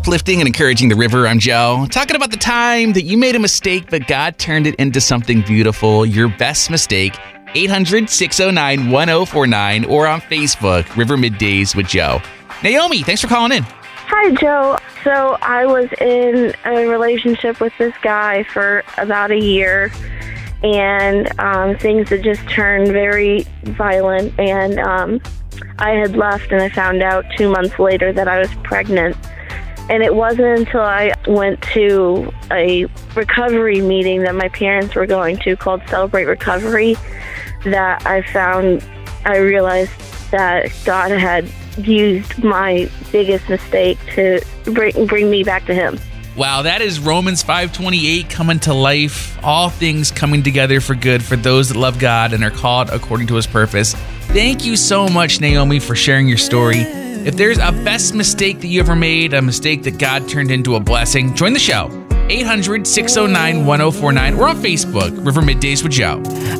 Uplifting and encouraging the river, I'm Joe. Talking about the time that you made a mistake, but God turned it into something beautiful. Your best mistake, 800-609-1049, or on Facebook, River Middays with Joe. Naomi, thanks for calling in. Hi, Joe. So I was in a relationship with this guy for about a year, and things had just turned very violent, and I had left, and I found out 2 months later that I was pregnant. And it wasn't until I went to a recovery meeting that my parents were going to called Celebrate Recovery that I realized that God had used my biggest mistake to bring me back to Him. Wow, that is Romans 5:28 coming to life. All things coming together for good for those that love God and are called according to His purpose. Thank you so much, Naomi, for sharing your story. If there's a best mistake that you ever made, a mistake that God turned into a blessing, join the show. 800-609-1049 or on Facebook, River Middays with Joe.